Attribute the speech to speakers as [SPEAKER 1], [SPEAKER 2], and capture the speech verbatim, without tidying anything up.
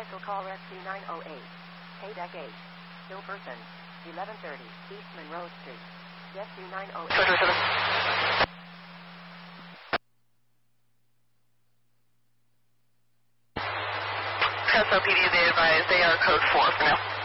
[SPEAKER 1] Special call Rescue nine oh eight. Payback eight. Still person. eleven thirty. East Monroe Street. Rescue nine oh eight.
[SPEAKER 2] S O P D, they advise they are code four for now.